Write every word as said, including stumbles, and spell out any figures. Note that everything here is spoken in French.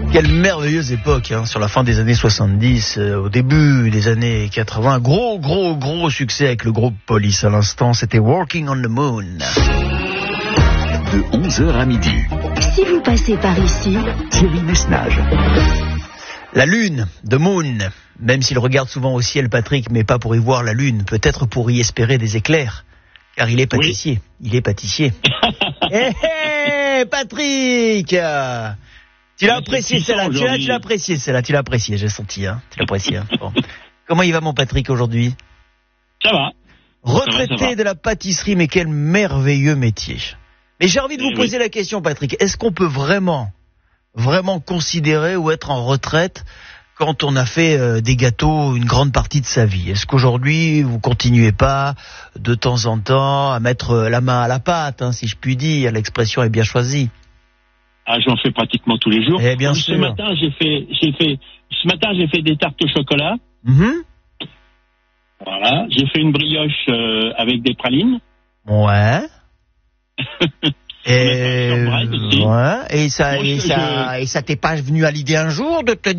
Quelle merveilleuse époque, hein, sur la fin des années soixante-dix, euh, au début des années quatre-vingts. Gros, gros, gros succès avec le groupe Police. À l'instant, c'était Walking on the Moon. De onze heures à midi. Si vous passez par ici, Thierry Messnage. La lune, de Moon. Même s'il regarde souvent au ciel, Patrick, mais pas pour y voir la lune, peut-être pour y espérer des éclairs. Car il est pâtissier. Oui. Il est pâtissier. Hé, hey, Patrick! Tu l'as apprécié celle-là, tu l'as, tu l'as apprécié celle-là, tu l'as apprécié, j'ai senti, hein, tu l'as apprécié. Hein. Bon. Comment il va mon Patrick aujourd'hui? Ça va. Retraité ça va, ça va. de la pâtisserie, mais quel merveilleux métier. Mais j'ai envie de vous oui. poser la question, Patrick, est-ce qu'on peut vraiment, vraiment considérer ou être en retraite quand on a fait euh, des gâteaux une grande partie de sa vie? Est-ce qu'aujourd'hui, vous continuez pas de temps en temps à mettre la main à la pâte, hein, si je puis dire, l'expression est bien choisie? Ah, j'en fais pratiquement tous les jours. Eh bien ce sûr. matin, j'ai fait, j'ai fait, ce matin, j'ai fait des tartes au chocolat. Mm-hmm. Voilà. J'ai fait une brioche euh, avec des pralines. Ouais. et, aussi. ouais. Et ça, Moi, et je, ça, je... et ça t'est pas venu à l'idée un jour de te